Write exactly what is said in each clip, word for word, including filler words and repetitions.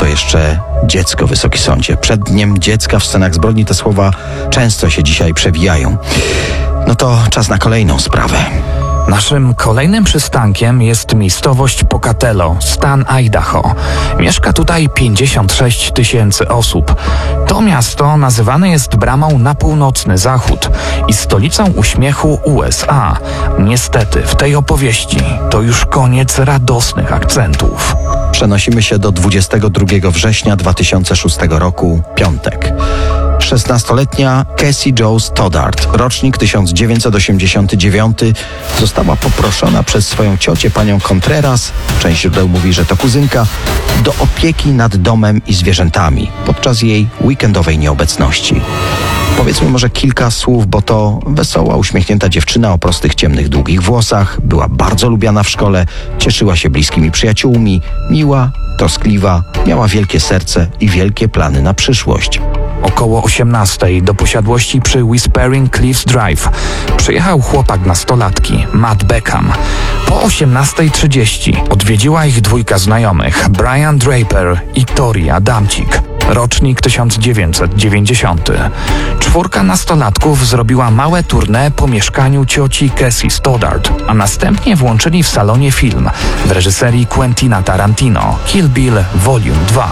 to jeszcze dziecko, Wysoki Sądzie. Przed Dniem Dziecka w scenach zbrodni te słowa często się dzisiaj przewijają. No to czas na kolejną sprawę. Naszym kolejnym przystankiem jest miejscowość Pocatello, stan Idaho. Mieszka tutaj pięćdziesiąt sześć tysięcy osób. To miasto nazywane jest bramą na północny zachód i stolicą uśmiechu U S A. Niestety, w tej opowieści to już koniec radosnych akcentów. Przenosimy się do dwudziestego drugiego września dwa tysiące szóstego roku, piątek. szesnastoletnia Cassie Jo Stoddart, rocznik tysiąc dziewięćset osiemdziesiąty dziewiąty, została poproszona przez swoją ciocię, panią Contreras, część źródeł mówi, że to kuzynka, do opieki nad domem i zwierzętami podczas jej weekendowej nieobecności. Powiedzmy może kilka słów, bo to wesoła, uśmiechnięta dziewczyna o prostych, ciemnych, długich włosach, była bardzo lubiana w szkole, cieszyła się bliskimi przyjaciółmi, miła, troskliwa, miała wielkie serce i wielkie plany na przyszłość. Około osiemnastej do posiadłości przy Whispering Cliffs Drive przyjechał chłopak nastolatki, Matt Beckham. Po osiemnastej trzydzieści odwiedziła ich dwójka znajomych, Brian Draper i Tori Adamcik. Rocznik tysiąc dziewięćset dziewięćdziesiąty. Czwórka nastolatków zrobiła małe tournée po mieszkaniu cioci Cassie Stoddart, a następnie włączyli w salonie film w reżyserii Quentina Tarantino, Kill Bill Volume dwa.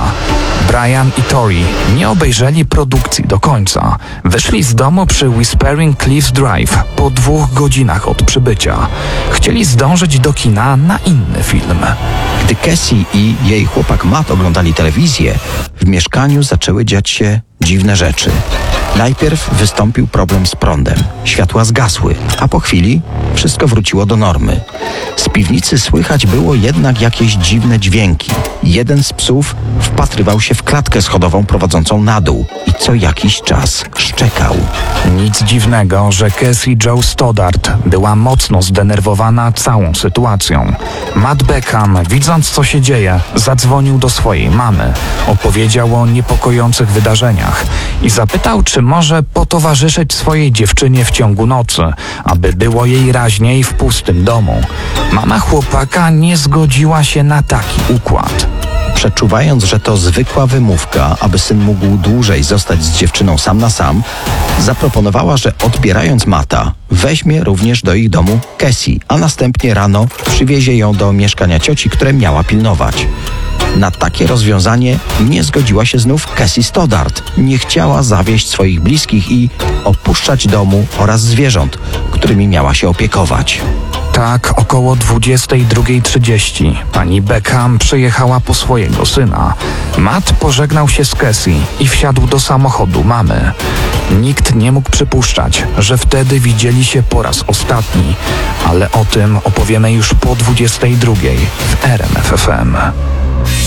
Brian i Tori nie obejrzeli produkcji do końca. Wyszli z domu przy Whispering Cliffs Drive po dwóch godzinach od przybycia. Chcieli zdążyć do kina na inny film. Gdy Cassie i jej chłopak Matt oglądali telewizję, w mieszkaniu zaczęły dziać się dziwne rzeczy. Najpierw wystąpił problem z prądem. Światła zgasły, a po chwili wszystko wróciło do normy. Z piwnicy słychać było jednak jakieś dziwne dźwięki. Jeden z psów wpatrywał się w klatkę schodową prowadzącą na dół i co jakiś czas szczekał. Nic dziwnego, że Cassie Jo Stoddart była mocno zdenerwowana całą sytuacją. Matt Beckham, widząc co się dzieje, zadzwonił do swojej mamy. Opowiedział o niepokojących wydarzeniach i zapytał, czy może potowarzyszyć swojej dziewczynie w ciągu nocy, aby było jej raźniej w pustym domu. Mama chłopaka nie zgodziła się na taki układ. Przeczuwając, że to zwykła wymówka, aby syn mógł dłużej zostać z dziewczyną sam na sam, zaproponowała, że odbierając Matta, weźmie również do ich domu Cassie, a następnie rano przywiezie ją do mieszkania cioci, które miała pilnować. Na takie rozwiązanie nie zgodziła się znów Cassie Stoddart. Nie chciała zawieść swoich bliskich i opuszczać domu oraz zwierząt, którymi miała się opiekować. Tak, około dwudziestej drugiej trzydzieści pani Beckham przyjechała po swojego syna. Matt pożegnał się z Cassie i wsiadł do samochodu mamy. Nikt nie mógł przypuszczać, że wtedy widzieli się po raz ostatni, ale o tym opowiemy już po dwudziestej drugiej w R M F F M.